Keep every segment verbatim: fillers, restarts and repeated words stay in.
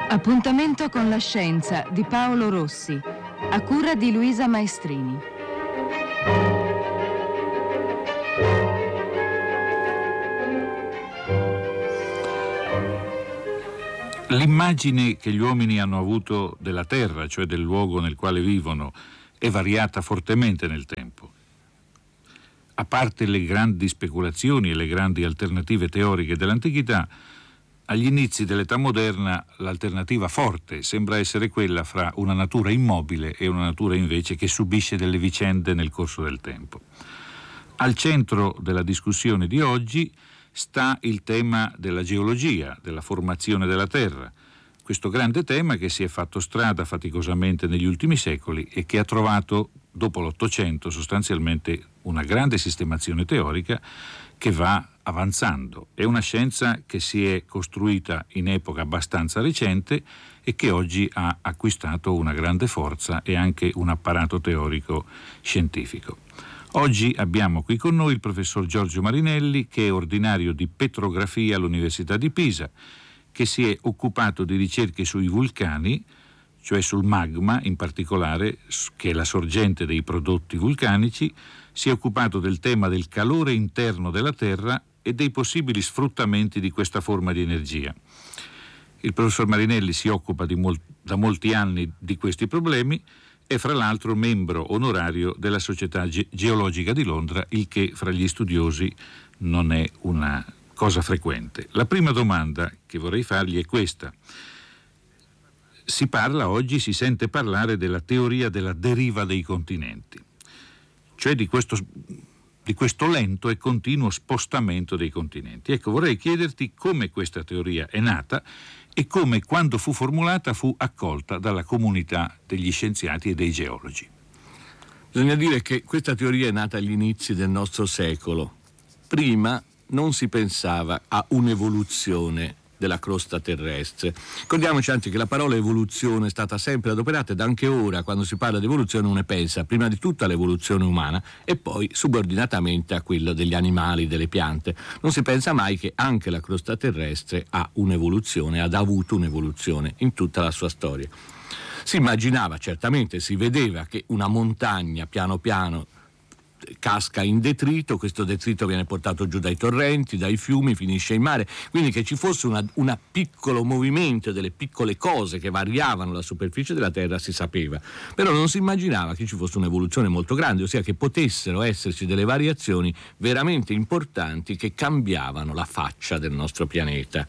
Appuntamento con la scienza di Paolo Rossi, a cura di Luisa Maestrini. L'immagine che gli uomini hanno avuto della Terra, cioè del luogo nel quale vivono, è variata fortemente nel tempo. A parte le grandi speculazioni e le grandi alternative teoriche dell'antichità, agli inizi dell'età moderna l'alternativa forte sembra essere quella fra una natura immobile e una natura invece che subisce delle vicende nel corso del tempo. Al centro della discussione di oggi sta il tema della geologia, della formazione della Terra, questo grande tema che si è fatto strada faticosamente negli ultimi secoli e che ha trovato, dopo l'Ottocento, sostanzialmente una grande sistemazione teorica che va avanzando. È una scienza che si è costruita in epoca abbastanza recente e che oggi ha acquistato una grande forza e anche un apparato teorico scientifico. Oggi abbiamo qui con noi il professor Giorgio Marinelli, che è ordinario di petrografia all'Università di Pisa, che si è occupato di ricerche sui vulcani, cioè sul magma in particolare, che è la sorgente dei prodotti vulcanici, si è occupato del tema del calore interno della Terra e dei possibili sfruttamenti di questa forma di energia. Il professor Marinelli si occupa di mol- da molti anni di questi problemi. È fra l'altro membro onorario della Società Ge- Geologica di Londra, il che fra gli studiosi non è una cosa frequente. La prima domanda che vorrei fargli è questa. Si parla oggi, si sente parlare della teoria della deriva dei continenti, cioè di questo, di questo lento e continuo spostamento dei continenti. Ecco, vorrei chiederti come questa teoria è nata e come, quando fu formulata, fu accolta dalla comunità degli scienziati e dei geologi. Bisogna dire che questa teoria è nata agli inizi del nostro secolo. Prima non si pensava a un'evoluzione della crosta terrestre. Ricordiamoci anche che la parola evoluzione è stata sempre adoperata ed anche ora, quando si parla di evoluzione, uno pensa prima di tutto all'evoluzione umana e poi subordinatamente a quello degli animali, delle piante. Non si pensa mai che anche la crosta terrestre ha un'evoluzione, ha avuto un'evoluzione in tutta la sua storia. Si immaginava, certamente, si vedeva che una montagna piano piano casca in detrito, questo detrito viene portato giù dai torrenti, dai fiumi, finisce in mare, quindi che ci fosse una, una piccolo movimento delle piccole cose che variavano la superficie della Terra si sapeva, però non si immaginava che ci fosse un'evoluzione molto grande, ossia che potessero esserci delle variazioni veramente importanti che cambiavano la faccia del nostro pianeta.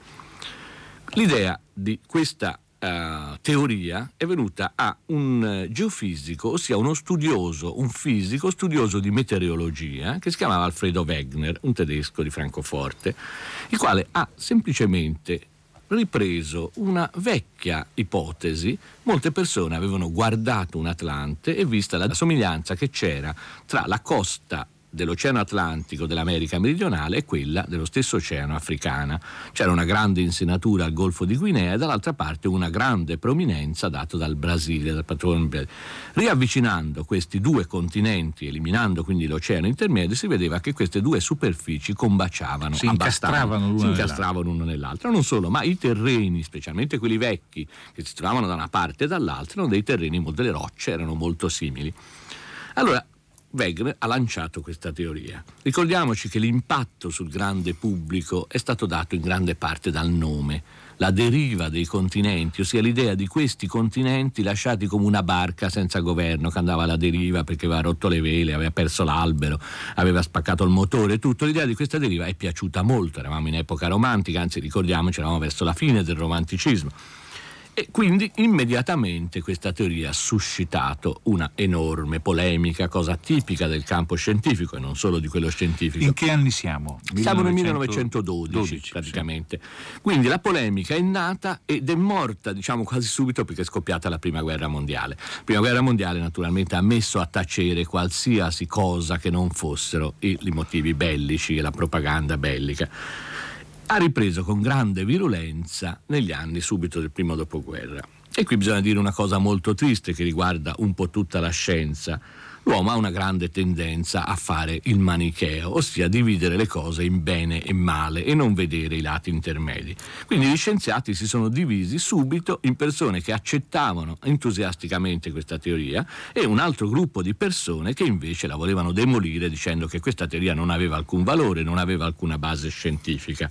L'idea di questa Uh, teoria è venuta a un uh, geofisico, ossia uno studioso, un fisico studioso di meteorologia che si chiamava Alfredo Wegener, un tedesco di Francoforte, il quale ha semplicemente ripreso una vecchia ipotesi. Molte persone avevano guardato un Atlante e vista la somiglianza che c'era tra la costa dell'Oceano Atlantico dell'America meridionale e quella dello stesso Oceano Africana. C'era una grande insenatura al Golfo di Guinea e dall'altra parte una grande prominenza data dal Brasile, dal patrono. Riavvicinando questi due continenti, eliminando quindi l'oceano intermedio, si vedeva che queste due superfici combaciavano, si incastravano l'una si incastravano l'uno nell'altro. Non solo, ma i terreni, specialmente quelli vecchi che si trovavano da una parte e dall'altra, erano dei terreni, molte delle rocce erano molto simili. Allora Wegener ha lanciato questa teoria. Ricordiamoci che l'impatto sul grande pubblico è stato dato in grande parte dal nome, la deriva dei continenti, ossia l'idea di questi continenti lasciati come una barca senza governo che andava alla deriva perché aveva rotto le vele, aveva perso l'albero, aveva spaccato il motore, tutto. L'idea di questa deriva è piaciuta molto, eravamo in epoca romantica, anzi ricordiamoci, eravamo verso la fine del romanticismo. E quindi immediatamente questa teoria ha suscitato una enorme polemica, cosa tipica del campo scientifico e non solo di quello scientifico. In che anni siamo? Siamo nel millenovecentododici praticamente. Sì. Quindi la polemica è nata ed è morta, diciamo, quasi subito perché è scoppiata la Prima Guerra Mondiale. La Prima Guerra Mondiale naturalmente ha messo a tacere qualsiasi cosa che non fossero i, i motivi bellici e la propaganda bellica. Ha ripreso con grande virulenza negli anni subito del primo dopoguerra. E qui bisogna dire una cosa molto triste che riguarda un po' tutta la scienza. L'uomo ha una grande tendenza a fare il manicheo, ossia dividere le cose in bene e male e non vedere i lati intermedi. Quindi gli scienziati si sono divisi subito in persone che accettavano entusiasticamente questa teoria e un altro gruppo di persone che invece la volevano demolire dicendo che questa teoria non aveva alcun valore, non aveva alcuna base scientifica.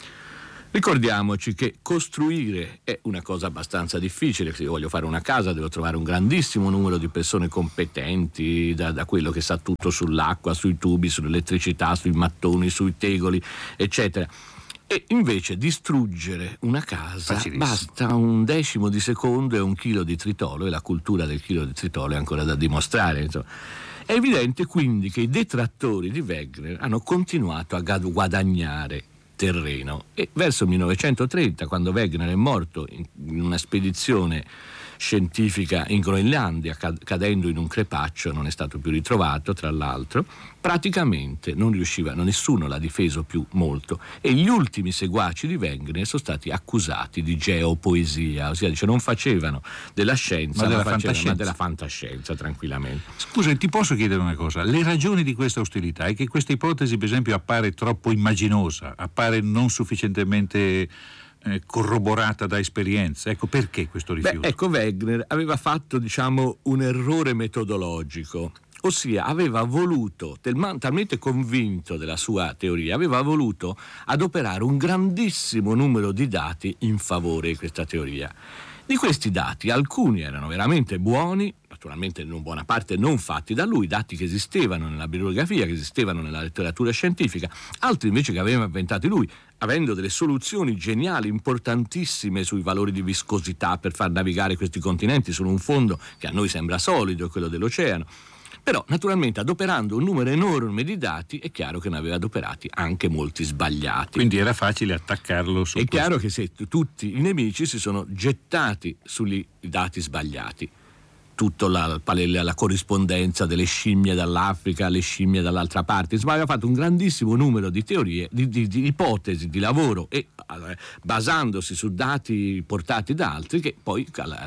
Ricordiamoci che costruire è una cosa abbastanza difficile. Se io voglio fare una casa devo trovare un grandissimo numero di persone competenti, da, da quello che sa tutto sull'acqua, sui tubi, sull'elettricità, sui mattoni, sui tegoli, eccetera. E invece distruggere una casa basta un decimo di secondo e un chilo di tritolo, e la cultura del chilo di tritolo è ancora da dimostrare, insomma. È evidente quindi che i detrattori di Wegener hanno continuato a guadagnare terreno e verso il millenovecentotrenta, quando Wegener è morto in una spedizione scientifica in Groenlandia, cadendo in un crepaccio, non è stato più ritrovato tra l'altro, praticamente non riusciva, nessuno l'ha difeso più molto, e gli ultimi seguaci di Wegener sono stati accusati di geopoesia, ossia dice non facevano della scienza, ma della, ma facevano, fantascienza. Ma della fantascienza tranquillamente. Scusa, ti posso chiedere una cosa? Le ragioni di questa ostilità è che questa ipotesi, per esempio, appare troppo immaginosa, appare non sufficientemente eh, corroborata da esperienza. Ecco, perché questo rifiuto? Beh, ecco, Wegener aveva fatto, diciamo, un errore metodologico, ossia aveva voluto, talmente convinto della sua teoria, aveva voluto adoperare un grandissimo numero di dati in favore di questa teoria. Di questi dati alcuni erano veramente buoni, naturalmente in buona parte non fatti da lui, dati che esistevano nella bibliografia, che esistevano nella letteratura scientifica, altri invece che aveva inventati lui, avendo delle soluzioni geniali, importantissime sui valori di viscosità per far navigare questi continenti su un fondo che a noi sembra solido, quello dell'oceano. Però naturalmente adoperando un numero enorme di dati è chiaro che ne aveva adoperati anche molti sbagliati. Quindi era facile attaccarlo su È questo. chiaro che se tutti i nemici si sono gettati sui dati sbagliati, tutta la, la, la corrispondenza delle scimmie dall'Africa alle scimmie dall'altra parte, insomma aveva fatto un grandissimo numero di teorie, di, di, di ipotesi di lavoro e eh, basandosi su dati portati da altri che poi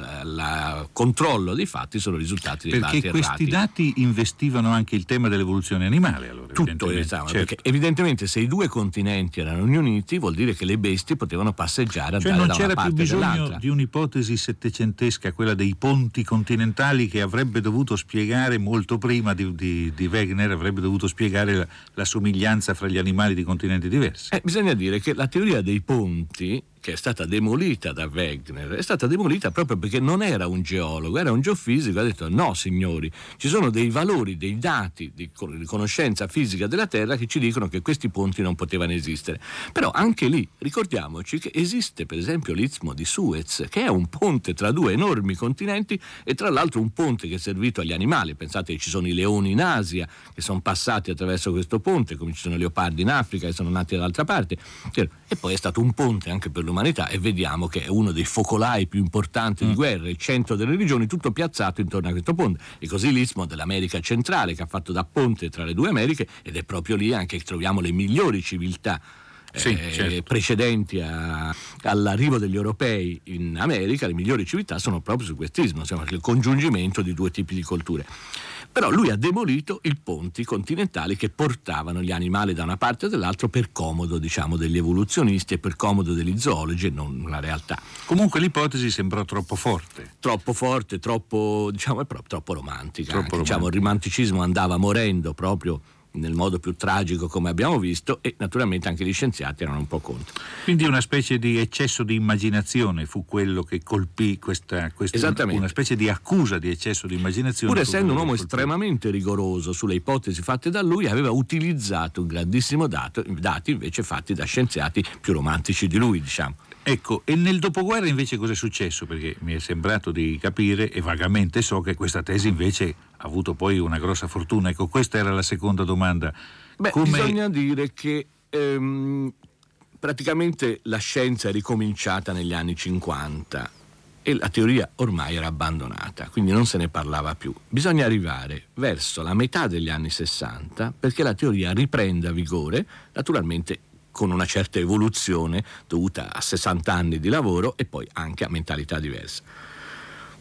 il controllo dei fatti sono risultati dei perché dati errati. Questi dati investivano anche il tema dell'evoluzione animale, allora. Tutto, evidentemente. Certo. Perché evidentemente se i due continenti erano riuniti vuol dire che le bestie potevano passeggiare, cioè andare non da una c'era parte più bisogno dell'altra. di un'ipotesi settecentesca, quella dei ponti continentali, che avrebbe dovuto spiegare molto prima di, di, di Wegener, avrebbe dovuto spiegare la, la somiglianza fra gli animali di continenti diversi. Eh, bisogna dire che la teoria dei ponti, che è stata demolita da Wegener, è stata demolita proprio perché non era un geologo, era un geofisico. Ha detto no signori, ci sono dei valori, dei dati di conoscenza fisica della Terra che ci dicono che questi ponti non potevano esistere. Però anche lì ricordiamoci che esiste per esempio l'Istmo di Suez, che è un ponte tra due enormi continenti e tra l'altro un ponte che è servito agli animali. Pensate che ci sono i leoni in Asia che sono passati attraverso questo ponte, come ci sono leopardi in Africa che sono nati dall'altra parte, e poi è stato un ponte anche per l'umanità, e vediamo che è uno dei focolai più importanti mm. di guerra, il centro delle religioni, tutto piazzato intorno a questo ponte. E così l'Istmo dell'America centrale, che ha fatto da ponte tra le due Americhe, ed è proprio lì anche che troviamo le migliori civiltà Sì, eh, certo. precedenti a, all'arrivo degli europei in America. Le migliori civiltà sono proprio su quest'istmo, insomma, il congiungimento di due tipi di culture. Però lui ha demolito i ponti continentali che portavano gli animali da una parte o dall'altra per comodo, diciamo, degli evoluzionisti e per comodo degli zoologi e non la realtà. Comunque l'ipotesi sembrò troppo forte. Troppo forte, troppo, diciamo, è proprio troppo romantica. Troppo anche, romantica. Diciamo, il romanticismo andava morendo proprio nel modo più tragico, come abbiamo visto, e naturalmente anche gli scienziati erano un po' contro. Quindi una specie di eccesso di immaginazione fu quello che colpì questa, questa Esattamente. Una specie di accusa di eccesso di immaginazione. Pur fu essendo un quello uomo che colpì. estremamente rigoroso sulle ipotesi fatte da lui, aveva utilizzato un grandissimo dato, dati invece fatti da scienziati più romantici di lui, diciamo. Ecco, e nel dopoguerra invece cosa è successo? Perché mi è sembrato di capire, e vagamente so, che questa tesi invece ha avuto poi una grossa fortuna. Ecco, questa era la seconda domanda. Beh, Come... bisogna dire che ehm, praticamente la scienza è ricominciata negli anni cinquanta e la teoria ormai era abbandonata, quindi non se ne parlava più. Bisogna arrivare verso la metà degli anni sessanta perché la teoria riprenda vigore, naturalmente con una certa evoluzione dovuta a sessanta anni di lavoro e poi anche a mentalità diverse.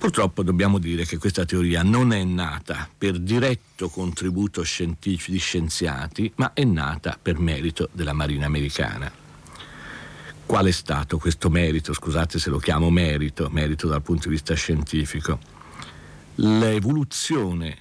Purtroppo dobbiamo dire che questa teoria non è nata per diretto contributo scientifico di scienziati, ma è nata per merito della Marina americana. Qual è stato questo merito? Scusate se lo chiamo merito, merito dal punto di vista scientifico. L'evoluzione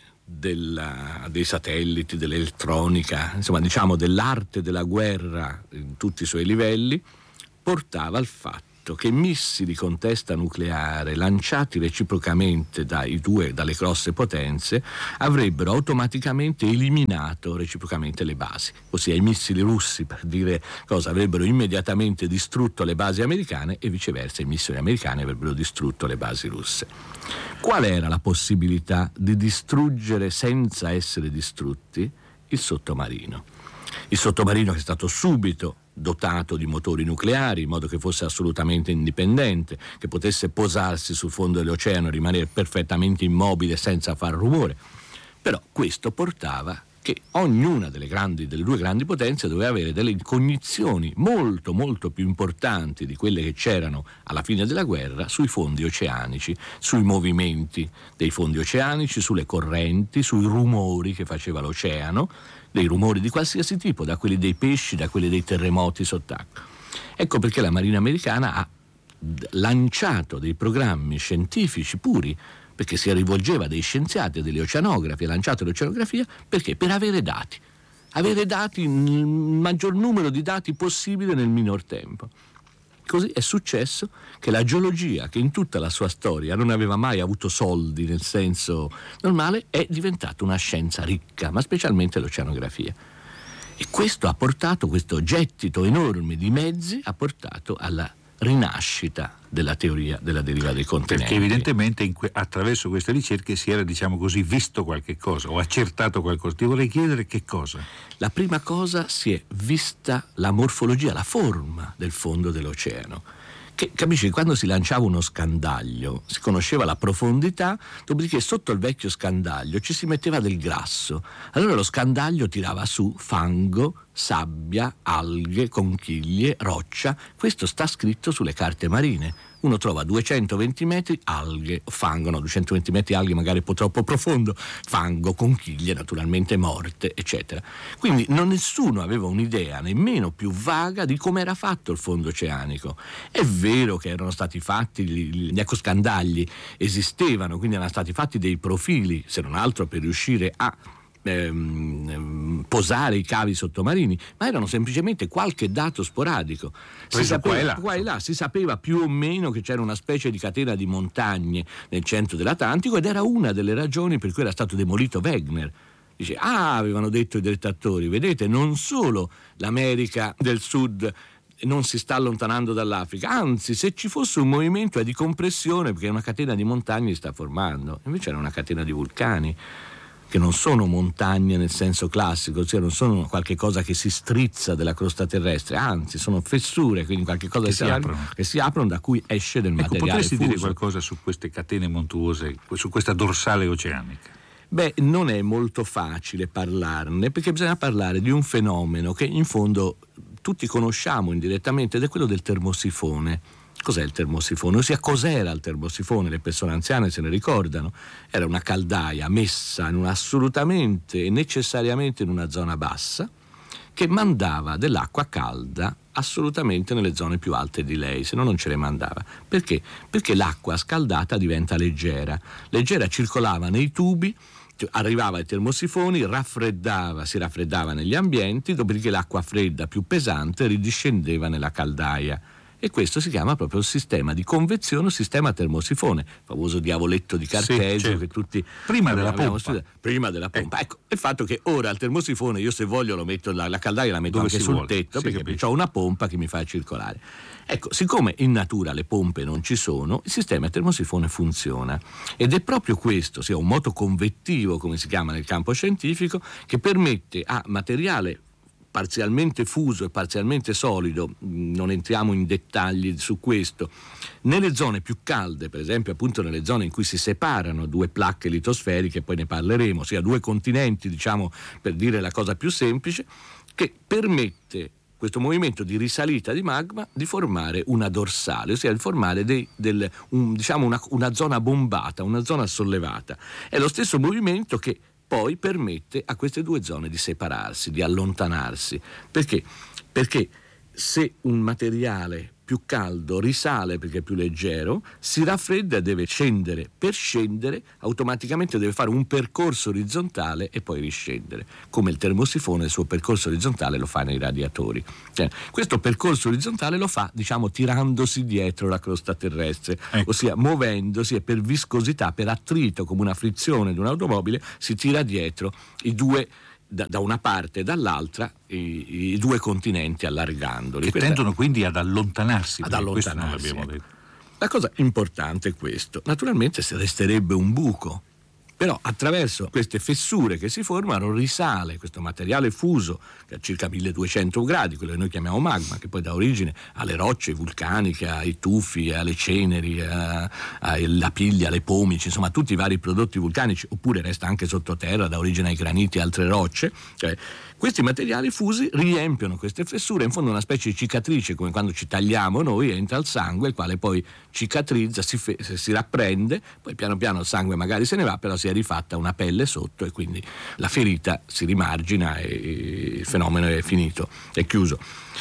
della, dei satelliti, dell'elettronica, insomma diciamo dell'arte della guerra in tutti i suoi livelli, portava al fatto che missili con testa nucleare lanciati reciprocamente dai due, dalle grosse potenze avrebbero automaticamente eliminato reciprocamente le basi, ossia i missili russi, per dire cosa, avrebbero immediatamente distrutto le basi americane e viceversa i missili americani avrebbero distrutto le basi russe. Qual era la possibilità di distruggere senza essere distrutti? Il sottomarino. Il sottomarino che è stato subito dotato di motori nucleari in modo che fosse assolutamente indipendente, che potesse posarsi sul fondo dell'oceano e rimanere perfettamente immobile senza far rumore. Però questo portava che ognuna delle grandi, delle due grandi potenze doveva avere delle cognizioni molto molto più importanti di quelle che c'erano alla fine della guerra sui fondi oceanici, sui movimenti dei fondi oceanici, sulle correnti, sui rumori che faceva l'oceano, dei rumori di qualsiasi tipo, da quelli dei pesci, da quelli dei terremoti sott'acqua. Ecco perché la Marina americana ha lanciato dei programmi scientifici puri, perché si rivolgeva a dei scienziati, a degli oceanografi, ha lanciato l'oceanografia perché? Per avere dati, avere dati, il maggior numero di dati possibile nel minor tempo. Così è successo che la geologia, che in tutta la sua storia non aveva mai avuto soldi nel senso normale, è diventata una scienza ricca, ma specialmente l'oceanografia. E questo ha portato, questo gettito enorme di mezzi, ha portato alla rinascita della teoria della deriva dei continenti. Perché evidentemente in que- attraverso queste ricerche si era, diciamo così, visto qualche cosa o accertato qualcosa. Ti vorrei chiedere che cosa? La prima cosa, si è vista la morfologia, la forma del fondo dell'oceano. Che, capisci, quando si lanciava uno scandaglio si conosceva la profondità, dopodiché sotto il vecchio scandaglio ci si metteva del grasso. Allora lo scandaglio tirava su fango, sabbia, alghe, conchiglie, roccia. Questo sta scritto sulle carte marine. Uno trova duecentoventi metri alghe, fango, no, duecentoventi metri alghe magari un po' troppo profondo, fango, conchiglie naturalmente morte, eccetera. Quindi non nessuno aveva un'idea nemmeno più vaga di come era fatto il fondo oceanico. È vero che erano stati fatti gli, gli ecoscandagli, esistevano, quindi erano stati fatti dei profili, se non altro per riuscire a Ehm, posare i cavi sottomarini, ma erano semplicemente qualche dato sporadico. Si sapeva, qua e là. qua e là si sapeva più o meno che c'era una specie di catena di montagne nel centro dell'Atlantico ed era una delle ragioni per cui era stato demolito Wegener. Dice, ah, avevano detto i detrattori, vedete, non solo l'America del Sud non si sta allontanando dall'Africa, anzi, se ci fosse un movimento è di compressione perché una catena di montagne si sta formando. Invece era una catena di vulcani, che non sono montagne nel senso classico, cioè non sono qualche cosa che si strizza della crosta terrestre, anzi sono fessure, quindi qualche cosa che, che, si, aprono. che si aprono da cui esce del ecco, materiale potresti fuso. Dire qualcosa su queste catene montuose, su questa dorsale oceanica? Beh, non è molto facile parlarne, perché bisogna parlare di un fenomeno che in fondo tutti conosciamo indirettamente, ed è quello del termosifone. Cos'è il termosifone? Ossia, cos'era il termosifone? Le persone anziane se ne ricordano. Era una caldaia messa in una, assolutamente e necessariamente in una zona bassa, che mandava dell'acqua calda assolutamente nelle zone più alte di lei, se no non ce le mandava. Perché? Perché l'acqua scaldata diventa leggera. Leggera circolava nei tubi, arrivava ai termosifoni, raffreddava, si raffreddava negli ambienti, dopodiché l'acqua fredda più pesante ridiscendeva nella caldaia. E questo si chiama proprio il sistema di convezione, il sistema termosifone, il famoso diavoletto di Cartesio, sì, certo, che tutti prima della pompa. Studiato. Prima della pompa. Ecco, il fatto che ora il termosifone, io se voglio lo metto, la, la caldaia la metto Dove anche sul vuole. tetto, sì, perché ho una pompa che mi fa circolare. Ecco, siccome in natura le pompe non ci sono, il sistema termosifone funziona. Ed è proprio questo, sia un moto convettivo, come si chiama nel campo scientifico, che permette a materiale parzialmente fuso e parzialmente solido, non entriamo in dettagli su questo, nelle zone più calde, per esempio appunto nelle zone in cui si separano due placche litosferiche, poi ne parleremo, ossia due continenti, diciamo, per dire la cosa più semplice, che permette questo movimento di risalita di magma di formare una dorsale, ossia di formare dei, del, un, diciamo una, una zona bombata, una zona sollevata. È lo stesso movimento che poi permette a queste due zone di separarsi, di allontanarsi. Perché? Perché se un materiale più caldo risale perché è più leggero, si raffredda e deve scendere. Per scendere automaticamente deve fare un percorso orizzontale e poi riscendere, come il termosifone il suo percorso orizzontale lo fa nei radiatori. Cioè, questo percorso orizzontale lo fa, diciamo, tirandosi dietro la crosta terrestre, ecco. Ossia muovendosi, e per viscosità, per attrito, come una frizione di un'automobile, si tira dietro i due, da, da una parte e dall'altra, i, i due continenti, allargandoli. Che Questa tendono è, quindi ad allontanarsi. ad allontanarsi. Questo non l'abbiamo detto. La cosa importante è questo. Naturalmente se resterebbe un buco, però attraverso queste fessure che si formano risale questo materiale fuso, che a circa milleduecento gradi, quello che noi chiamiamo magma, che poi dà origine alle rocce vulcaniche, ai tufi, alle ceneri, a, alla piglia, alle pomici, insomma tutti i vari prodotti vulcanici, oppure resta anche sottoterra, dà origine ai graniti e altre rocce. Cioè, questi materiali fusi riempiono queste fessure, in fondo una specie di cicatrice, come quando ci tagliamo noi, entra il sangue, il quale poi cicatrizza, si, fe- si rapprende, poi piano piano il sangue magari se ne va, però si è rifatta una pelle sotto e quindi la ferita si rimargina e il fenomeno è finito, è chiuso.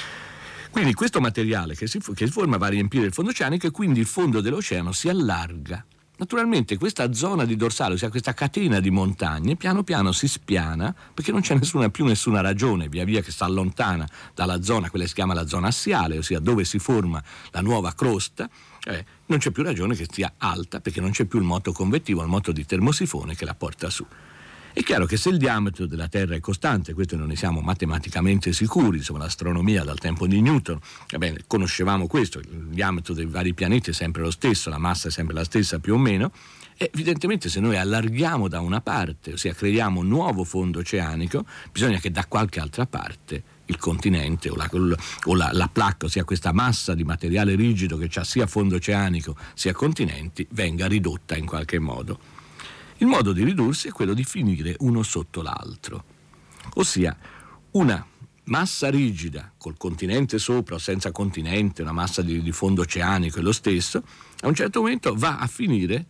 Quindi questo materiale che si, che si forma va a riempire il fondo oceanico e quindi il fondo dell'oceano si allarga. Naturalmente questa zona di dorsale, ossia questa catena di montagne, piano piano si spiana perché non c'è nessuna, più nessuna ragione, via via che si allontana dalla zona, quella che si chiama la zona assiale, ossia dove si forma la nuova crosta, eh, non c'è più ragione che sia alta perché non c'è più il moto convettivo, il moto di termosifone che la porta su. È chiaro che se il diametro della Terra è costante, questo non ne siamo matematicamente sicuri, insomma l'astronomia dal tempo di Newton, ebbene, conoscevamo questo, il diametro dei vari pianeti è sempre lo stesso, la massa è sempre la stessa più o meno, e evidentemente se noi allarghiamo da una parte, ossia creiamo un nuovo fondo oceanico, bisogna che da qualche altra parte il continente o la, o la, la placca, ossia questa massa di materiale rigido che ha sia fondo oceanico sia continenti, venga ridotta in qualche modo. Il modo di ridursi è quello di finire uno sotto l'altro, ossia una massa rigida col continente sopra o senza continente, una massa di, di fondo oceanico è lo stesso, a un certo momento va a finire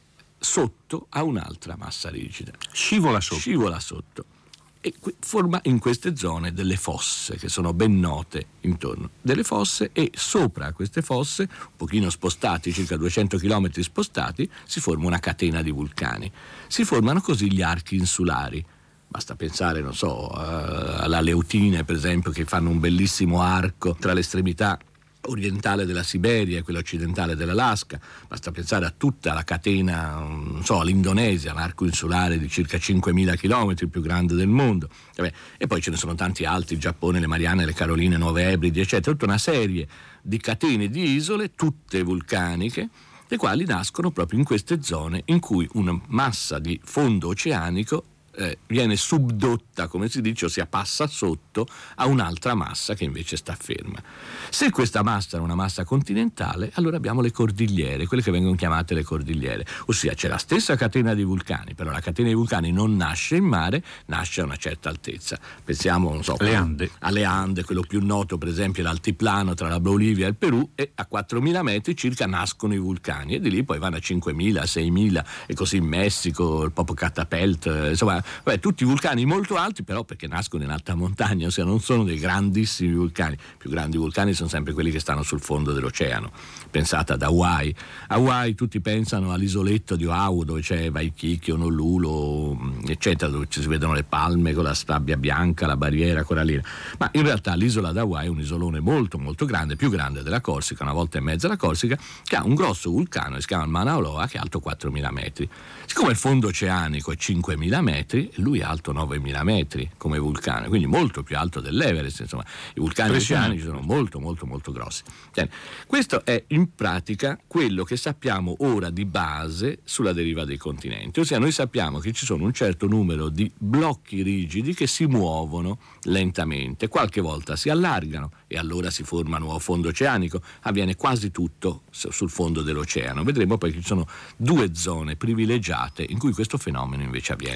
sotto a un'altra massa rigida. Scivola sotto. Scivola sotto. E forma in queste zone delle fosse che sono ben note intorno, delle fosse, e sopra queste fosse, un pochino spostati, circa duecento chilometri spostati, si forma una catena di vulcani. Si formano così gli archi insulari. Basta pensare, non so, alla Leutine per esempio, che fanno un bellissimo arco tra l'estremità orientale della Siberia e quella occidentale dell'Alaska. Basta pensare a tutta la catena, non so, l'Indonesia, l'arco insulare di circa cinquemila chilometri, il più grande del mondo. Vabbè, e poi ce ne sono tanti altri, il Giappone, le Marianne, le Caroline, Nuove Ebridi, eccetera, tutta una serie di catene di isole, tutte vulcaniche, le quali nascono proprio in queste zone in cui una massa di fondo oceanico Eh, viene subdotta, come si dice, ossia passa sotto a un'altra massa che invece sta ferma. Se questa massa è una massa continentale, allora abbiamo le cordigliere, quelle che vengono chiamate le cordigliere, ossia c'è la stessa catena di vulcani, però la catena di vulcani non nasce in mare, nasce a una certa altezza. Pensiamo, non so, le Ande. alle Ande, quello più noto per esempio è l'altiplano tra la Bolivia e il Perù, e a quattromila metri circa nascono i vulcani e di lì poi vanno a cinquemila, seimila e così in Messico, il Popocatépetl, insomma. Beh, tutti vulcani molto alti, però perché nascono in alta montagna, ossia non sono dei grandissimi vulcani. I più grandi vulcani sono sempre quelli che stanno sul fondo dell'oceano. Pensate ad Hawaii. Hawaii, tutti pensano all'isoletto di Oahu, dove c'è Waikiki, Honolulu, eccetera, dove ci si vedono le palme con la sabbia bianca, la barriera corallina. Ma in realtà l'isola d'Hawaii è un isolone molto molto grande, più grande della Corsica, una volta e mezza la Corsica, che ha un grosso vulcano che si chiama Mauna Loa, che è alto quattromila metri. Siccome il fondo oceanico è cinquemila metri, lui è alto novemila metri come vulcano, quindi molto più alto dell'Everest. Insomma, i vulcani oceanici sono molto molto molto grossi. Bene. Questo è in pratica quello che sappiamo ora di base sulla deriva dei continenti, ossia noi sappiamo che ci sono un certo numero di blocchi rigidi che si muovono lentamente, qualche volta si allargano e allora si forma nuovo fondo oceanico, avviene quasi tutto sul fondo dell'oceano. Vedremo poi che ci sono due zone privilegiate in cui questo fenomeno invece avviene. Se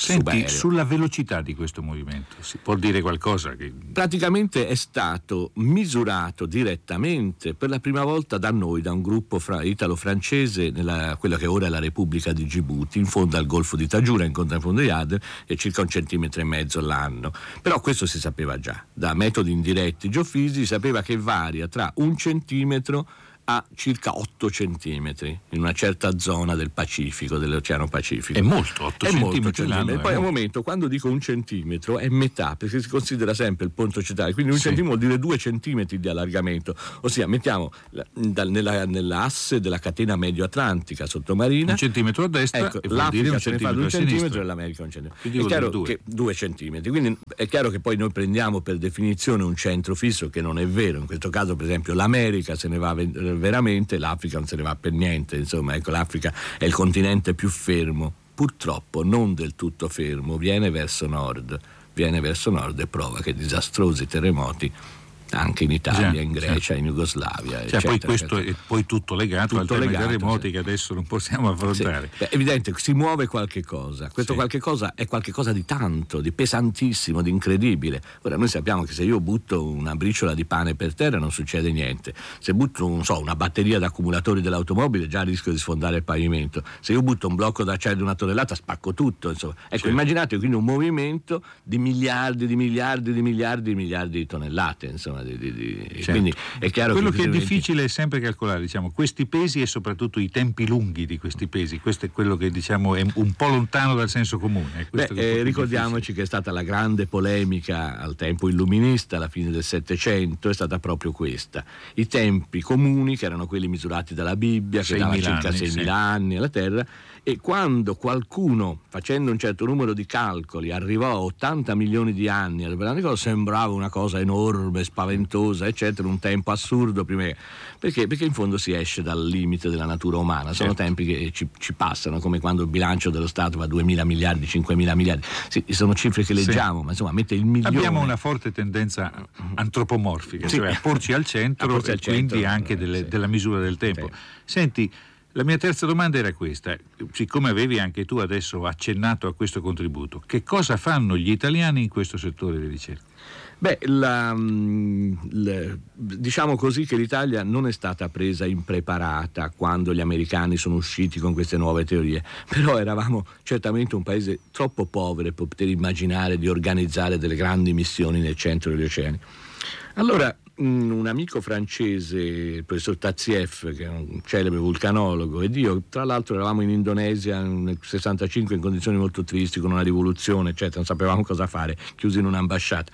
Senti, subaereo. sulla velocità di questo movimento si può dire qualcosa? Che... Praticamente è stato misurato direttamente per la prima volta da noi, da un gruppo fra- italo-francese, nella, quella che ora è la Repubblica di Gibuti, in fondo al Golfo di Taggiura, in contrafondo di Aden, è circa un centimetro e mezzo l'anno. Però questo si sapeva già, da metodi indiretti geofisici, sapeva che varia tra un centimetro a circa otto centimetri in una certa zona del Pacifico, dell'Oceano Pacifico. È molto, otto è molto centimetri l'anno. centimetri. Poi a un momento, quando dico un centimetro, è metà, perché si considera sempre il ponte occitale, quindi un Sì. centimetro vuol dire due centimetri di allargamento, ossia mettiamo la- dal- nella, nell'asse della catena medio-atlantica sottomarina, Un centimetro a destra ecco, e vuol dire l'Africa un se ne fa centimetro un a centimetro sinistra. e l'America un centimetro. Quindi È vuol dire chiaro due. che due centimetri, quindi è chiaro che poi noi prendiamo per definizione un centro fisso, che non è vero. In questo caso, per esempio, l'America se ne va ve- veramente, l'Africa non se ne va per niente. Insomma, ecco, l'Africa è il continente più fermo, purtroppo non del tutto fermo, viene verso nord, viene verso nord e provoca disastrosi terremoti anche in Italia, Già, in Grecia, certo. in Jugoslavia, Cioè, eccetera, poi questo eccetera. è poi tutto legato Tutto al tema legato, dei terremoti sì. che adesso non possiamo Sì. affrontare. Beh, è evidente, si muove qualche cosa. Questo Sì. qualche cosa è qualche cosa di tanto, di pesantissimo, di incredibile. Ora noi sappiamo che se io butto una briciola di pane per terra non succede niente. Se butto, non so, una batteria d'accumulatori dell'automobile, già rischio di sfondare il pavimento. Se io butto un blocco d'acciaio di una tonnellata, spacco tutto, insomma. Ecco, Certo. immaginate quindi un movimento di miliardi, di miliardi, di miliardi, di miliardi di tonnellate, insomma, di, di, di... Certo. Quindi è chiaro Quello che che è questi difficile è sempre calcolare, diciamo, questi pesi e soprattutto i tempi lunghi di questi pesi. Questo è quello che, diciamo, è un po' lontano dal senso comune. È Beh, questo che è un po' eh, più ricordiamoci difficile. che è stata la grande polemica al tempo illuminista, alla fine del Settecento, è stata proprio questa. I tempi comuni, che erano quelli misurati dalla Bibbia, che dava seimila circa anni, seimila sì. anni alla Terra, e quando qualcuno, facendo un certo numero di calcoli, arrivò a ottanta milioni di anni, sembrava una cosa enorme, spaventosa, eccetera, un tempo assurdo, prima che- perché? Perché in fondo si esce dal limite della natura umana, sono Certo. tempi che ci, ci passano, come quando il bilancio dello Stato va a duemila miliardi, cinquemila miliardi, sì, sono cifre che Sì. leggiamo, ma insomma mette il milione. Abbiamo una forte tendenza antropomorfica, Sì. cioè a porci al centro A porci e al quindi centro, anche eh, delle- sì. della misura del tempo. Sì. Senti, la mia terza domanda era questa, siccome avevi anche tu adesso accennato a questo contributo, che cosa fanno gli italiani in questo settore di ricerca? Beh, la, mm, l- diciamo così che l'Italia non è stata presa impreparata quando gli americani sono usciti con queste nuove teorie, però eravamo certamente un paese troppo povero per poter immaginare di organizzare delle grandi missioni nel centro degli oceani. Allora, mm, un amico francese, il professor Tazieff, che è un celebre vulcanologo, ed io, tra l'altro, eravamo in Indonesia nel sessantacinque in condizioni molto tristi, con una rivoluzione, eccetera, non sapevamo cosa fare, chiusi in un'ambasciata.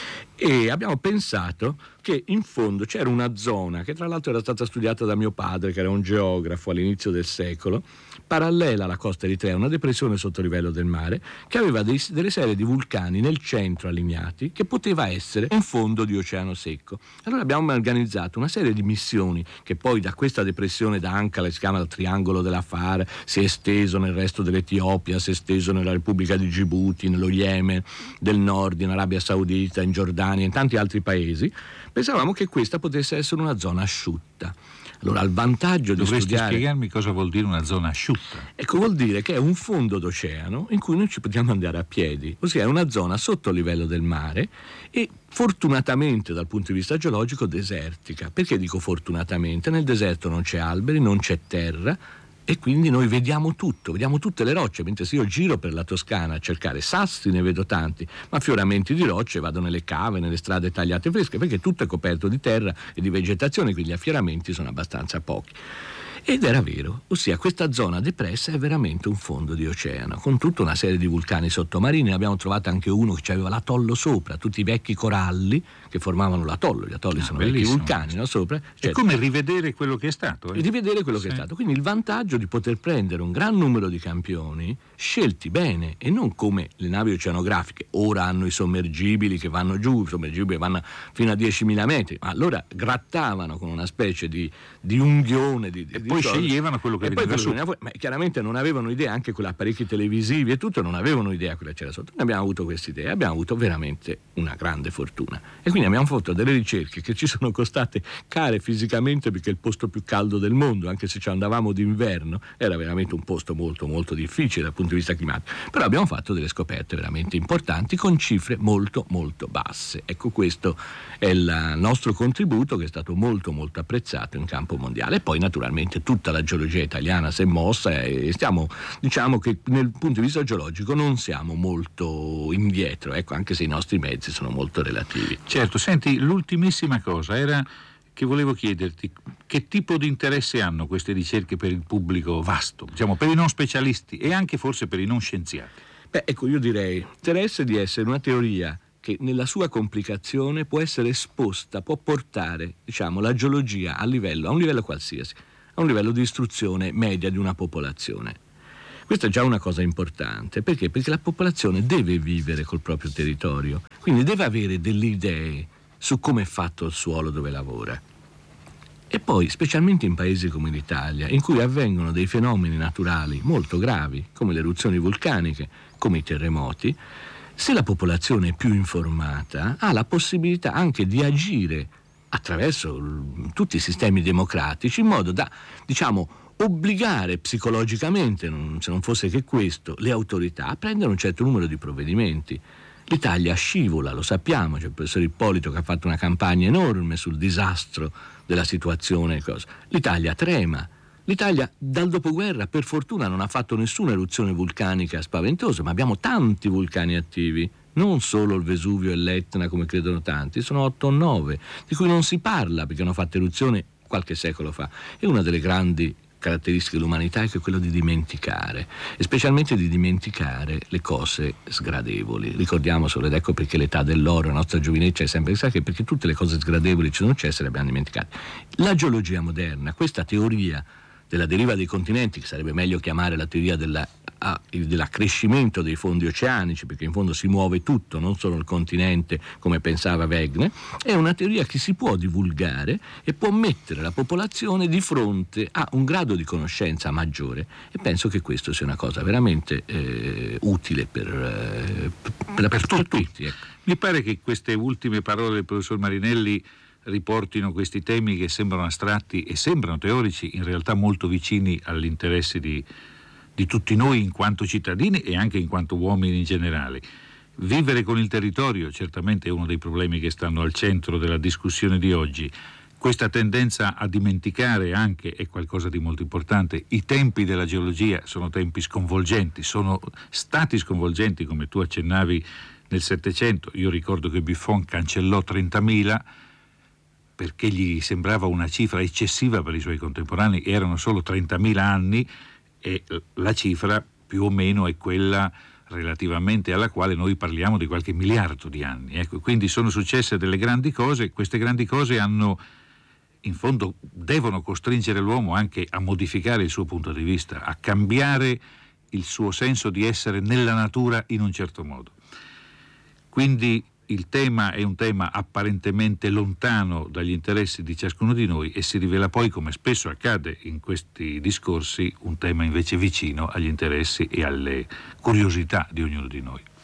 E abbiamo pensato che in fondo c'era una zona che tra l'altro era stata studiata da mio padre, che era un geografo all'inizio del secolo, parallela alla costa eritrea, una depressione sotto il livello del mare, che aveva dei- delle serie di vulcani nel centro allineati, che poteva essere un fondo di oceano secco. Allora abbiamo organizzato una serie di missioni che poi da questa depressione da Ankara, che si chiama il triangolo dell'Afar, si è esteso nel resto dell'Etiopia, si è esteso nella Repubblica di Gibuti, nello Yemen del Nord, in Arabia Saudita, in Giordania, in tanti altri paesi. Pensavamo che questa potesse essere una zona asciutta. Allora, il vantaggio di Dovresti studiare... spiegarmi cosa vuol dire una zona asciutta. Ecco, vuol dire che è un fondo d'oceano in cui noi ci possiamo andare a piedi, ossia è una zona sotto il livello del mare e fortunatamente dal punto di vista geologico desertica. Perché dico fortunatamente? Nel deserto non c'è alberi, non c'è terra, e quindi noi vediamo tutto, vediamo tutte le rocce, mentre se io giro per la Toscana a cercare sassi ne vedo tanti, ma affioramenti di rocce vado nelle cave, nelle strade tagliate fresche, perché tutto è coperto di terra e di vegetazione, quindi gli affioramenti sono abbastanza pochi. Ed era vero, ossia questa zona depressa è veramente un fondo di oceano, con tutta una serie di vulcani sottomarini. Ne abbiamo trovato anche uno che aveva l'atollo sopra, tutti i vecchi coralli che formavano l'atollo, gli atolli Ah, sono vecchi bellissimo. vulcani, no, sopra. È Cioè, come rivedere quello che è stato. eh? e rivedere quello che Sì. è stato. Quindi il vantaggio di poter prendere un gran numero di campioni scelti bene e non come le navi oceanografiche. Ora hanno i sommergibili che vanno giù, i sommergibili vanno fino a diecimila metri, ma allora grattavano con una specie di, di unghione, di, di E poi poi sceglievano quello che e veniva poi su. quello, ma chiaramente non avevano idea, anche con gli apparecchi televisivi e tutto, non avevano idea quello che c'era sotto. Noi abbiamo avuto questa idea, abbiamo avuto veramente una grande fortuna. E quindi abbiamo fatto delle ricerche che ci sono costate care fisicamente, perché è il posto più caldo del mondo, anche se ci andavamo d'inverno, era veramente un posto molto molto difficile dal punto di vista climatico. Però abbiamo fatto delle scoperte veramente importanti con cifre molto molto basse. Ecco, questo è il nostro contributo, che è stato molto molto apprezzato in campo mondiale. E poi naturalmente tutta la geologia italiana si è mossa e stiamo, diciamo che nel punto di vista geologico non siamo molto indietro, ecco, anche se i nostri mezzi sono molto relativi. Certo, senti, l'ultimissima cosa era che volevo chiederti: che tipo di interesse hanno queste ricerche per il pubblico vasto, diciamo per i non specialisti e anche forse per i non scienziati? Beh, ecco, io direi interesse di essere una teoria che nella sua complicazione può essere esposta, può portare, diciamo, la geologia a livello, a un livello qualsiasi, a un livello di istruzione media di una popolazione. Questa è già una cosa importante. Perché? Perché la popolazione deve vivere col proprio territorio, quindi deve avere delle idee su come è fatto il suolo dove lavora. E poi, specialmente in paesi come l'Italia, in cui avvengono dei fenomeni naturali molto gravi, come le eruzioni vulcaniche, come i terremoti, se la popolazione è più informata, ha la possibilità anche di agire attraverso l- tutti i sistemi democratici in modo da, diciamo, obbligare psicologicamente, non, se non fosse che questo, le autorità a prendere un certo numero di provvedimenti. L'Italia scivola, lo sappiamo, c'è il professor Ippolito che ha fatto una campagna enorme sul disastro della situazione. Cosa. L'Italia trema. L'Italia dal dopoguerra per fortuna non ha fatto nessuna eruzione vulcanica spaventosa, ma abbiamo tanti vulcani attivi, non solo il Vesuvio e l'Etna come credono tanti, sono otto o nove, di cui non si parla perché hanno fatto eruzione qualche secolo fa. E una delle grandi caratteristiche dell'umanità è che quello di dimenticare, e specialmente di dimenticare le cose sgradevoli. Ricordiamo solo, ed ecco perché l'età dell'oro, la nostra giovinezza è sempre questa, che perché tutte le cose sgradevoli ci sono successe le abbiamo dimenticate. La geologia moderna, questa teoria della deriva dei continenti, che sarebbe meglio chiamare la teoria della, ah, dell'accrescimento dei fondi oceanici, perché in fondo si muove tutto, non solo il continente come pensava Wegener, è una teoria che si può divulgare e può mettere la popolazione di fronte a un grado di conoscenza maggiore, e penso che questo sia una cosa veramente eh, utile per, eh, per, per tutti. tutti ecco. Mi pare che queste ultime parole del professor Marinelli riportino questi temi che sembrano astratti e sembrano teorici, in realtà molto vicini agli interessi di, di tutti noi in quanto cittadini e anche in quanto uomini in generale. Vivere con il territorio certamente è uno dei problemi che stanno al centro della discussione di oggi. Questa tendenza a dimenticare anche è qualcosa di molto importante. I tempi della geologia sono tempi sconvolgenti, sono stati sconvolgenti, come tu accennavi, nel Settecento. Io ricordo che Buffon cancellò trentamila perché gli sembrava una cifra eccessiva per i suoi contemporanei, erano solo trentamila anni e la cifra più o meno è quella relativamente alla quale noi parliamo di qualche miliardo di anni. Ecco, quindi sono successe delle grandi cose, queste grandi cose hanno, in fondo, devono costringere l'uomo anche a modificare il suo punto di vista, a cambiare il suo senso di essere nella natura in un certo modo. Quindi il tema è un tema apparentemente lontano dagli interessi di ciascuno di noi e si rivela poi, come spesso accade in questi discorsi, un tema invece vicino agli interessi e alle curiosità di ognuno di noi.